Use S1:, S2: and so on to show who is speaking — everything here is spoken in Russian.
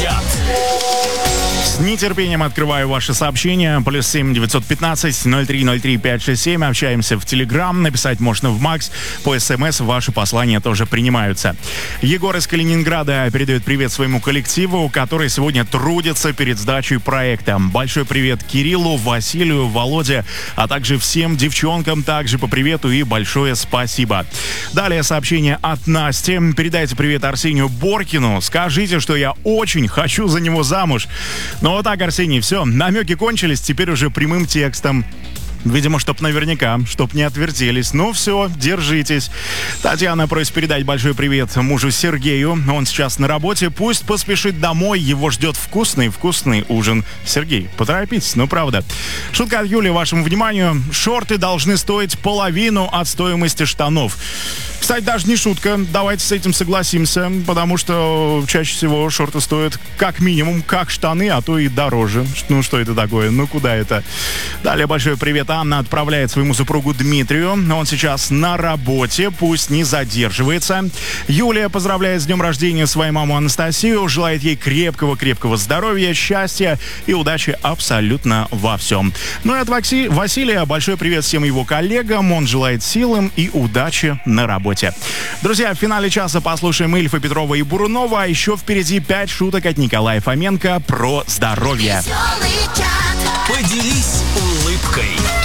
S1: чат.
S2: С нетерпением открываю ваши сообщения. +7 915 0303 567. Общаемся в Телеграм. Написать можно в Макс. По СМС ваши послания тоже принимаются. Егор из Калининграда передает привет своему коллективу, который сегодня трудится перед сдачей проекта. Большой привет Кириллу, Василию, Володе, а также всем девчонкам также по привету и большое спасибо. Далее сообщение от Насти. Передайте привет Арсению Боркину. Скажите, что я очень хочу за него замуж. Ну вот так, Арсений, все, намеки кончились, теперь уже прямым текстом. Видимо, чтоб наверняка, чтоб не отвертелись. Ну все, держитесь. Татьяна просит передать большой привет мужу Сергею. Он сейчас на работе. Пусть поспешит домой. Его ждет вкусный ужин. Сергей, поторопитесь, ну правда. Шутка от Юли вашему вниманию. Шорты должны стоить половину от стоимости штанов. Кстати, даже не шутка. Давайте с этим согласимся, потому что чаще всего шорты стоят как минимум, как штаны, а то и дороже. Ну что это такое? Ну куда это? Далее большой привет. Анна отправляет своему супругу Дмитрию. Он сейчас на работе, пусть не задерживается. Юлия поздравляет с днем рождения свою маму Анастасию. Желает ей крепкого здоровья, счастья и удачи абсолютно во всем. Ну и от Василия большой привет всем его коллегам. Он желает сил и удачи на работе. Друзья, в финале часа послушаем Ильфа, Петрова и Бурунова. А еще впереди 5 шуток от Николая Фоменко про здоровье.
S1: Поделись улыбкой.